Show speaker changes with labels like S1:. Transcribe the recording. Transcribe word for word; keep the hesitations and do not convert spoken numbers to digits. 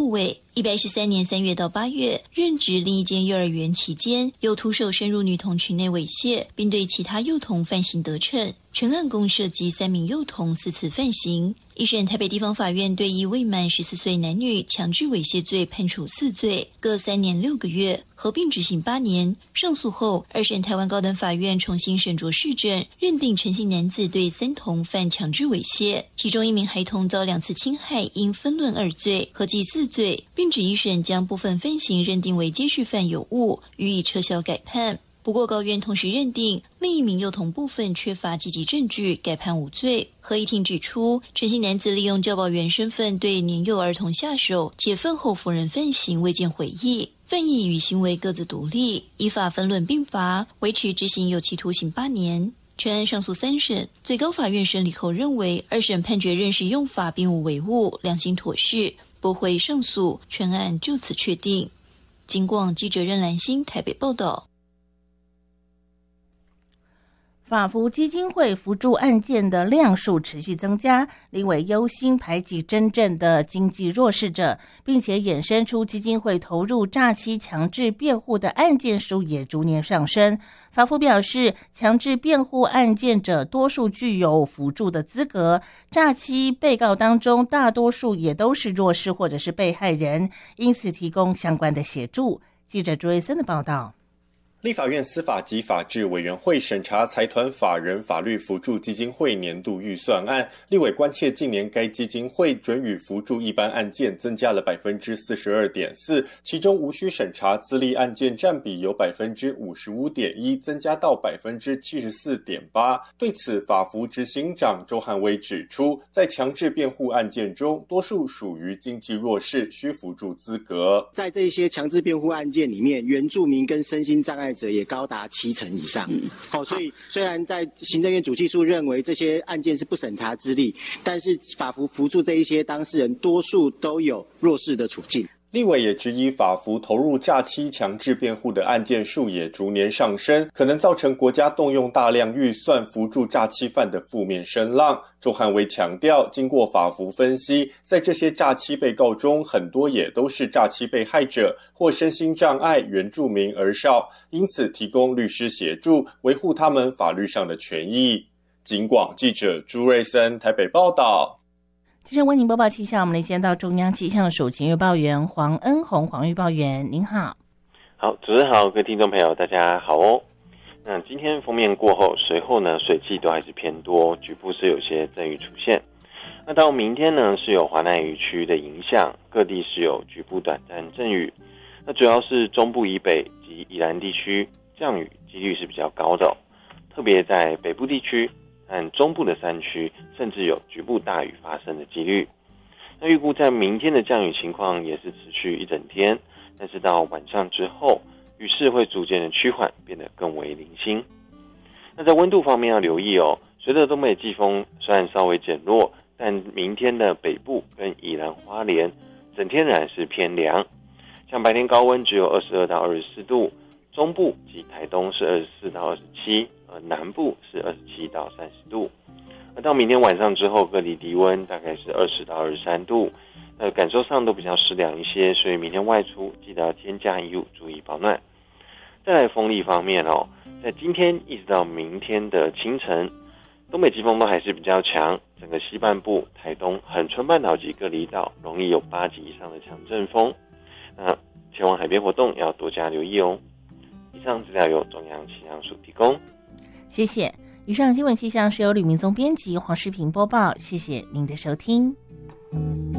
S1: 部位。一百一十三年三月到八月，任职另一间幼儿园期间，有徒手深入女童群内猥亵，并对其他幼童犯行得逞。全案共涉及三名幼童四次犯行。一审台北地方法院对一未满十四岁男女强制猥亵罪判处四罪，各三年六个月，合并执行八年。上诉后，二审台湾高等法院重新审酌事证，认定陈姓男子对三童犯强制猥亵，其中一名孩童遭两次侵害，应分论二罪，合计四罪，并指一审将部分分刑认定为接续犯有误，予以撤销改判。不过高院同时认定另一名幼童部分缺乏积极证据，改判无罪。合议庭指出，陈姓男子利用教保员身份对年幼儿童下手，且饭后夫人犯行未见悔意，犯意与行为各自独立，依法分论并罚，维持执行有期徒刑八年。全案上诉三审，最高法院审理后认为，二审判决任时用法并无违误，量刑妥适，驳回上诉，全案就此确定。警广记者任兰心台北报道。
S2: 法扶基金会扶助案件的量数持续增加，立委忧心排挤真正的经济弱势者，并且衍生出基金会投入诈欺强制辩护的案件数也逐年上升。法扶表示，强制辩护案件者多数具有辅助的资格，诈欺被告当中大多数也都是弱势或者是被害人，因此提供相关的协助。记者朱瑞森的报道。
S3: 立法院司法及法制委员会审查财团法人法律扶助基金会年度预算案，立委关切近年该基金会准予扶助一般案件增加了 百分之四十二点四， 其中无需审查资历案件占比由 百分之五十五点一 增加到 百分之七十四点八。 对此，法扶执行长周汉威指出，在强制辩护案件中，多数属于经济弱势，需扶助资格。
S4: 在这些强制辩护案件里面，原住民跟身心障碍者也高达七成以上。嗯，好，所以虽然在行政院主计处认为这些案件是不审查资历，但是法扶扶助这一些当事人，多数都有弱势的处境。
S3: 立委也质疑法扶投入诈欺强制辩护的案件数也逐年上升，可能造成国家动用大量预算扶助诈欺犯的负面声浪。周汉威强调，经过法扶分析，在这些诈欺被告中，很多也都是诈欺被害者或身心障碍、原住民儿少，因此提供律师协助，维护他们法律上的权益。警广记者朱瑞森台北报道。
S2: 接着为您播报气象，我们连线到中央气象署前预报员黄恩宏，黄预报员您好。
S5: 好，主持人好，各位听众朋友大家好哦。那今天锋面过后，随后呢水汽都还是偏多，局部是有些阵雨出现。那到明天呢是有华南雨区的影响，各地是有局部短暂阵雨。那主要是中部以北及宜兰地区降雨几率是比较高的哦，特别在北部地区和中部的山区，甚至有局部大雨发生的几率。那预估在明天的降雨情况也是持续一整天，但是到晚上之后，雨势会逐渐的趋缓，变得更为零星。那在温度方面要留意哦，随着东北季风虽然稍微减弱，但明天的北部跟宜兰花莲整天仍然是偏凉，像白天高温只有二十二到二十四度，中部及台东是二十四到二十七，而南部是二十七到三十度。而到明天晚上之后，各地低温大概是二十到二十三度，呃，感受上都比较湿凉一些，所以明天外出记得要添加衣物，注意保暖。再来风力方面哦，在今天一直到明天的清晨，东北季风都还是比较强，整个西半部、台东、恒春半岛及各离岛容易有八级以上的强阵风，那前往海边活动要多加留意哦。以上资料由中央气象署提供，
S2: 谢谢。以上新闻气象是由吕明宗编辑，黄世平播报，谢谢您的收听。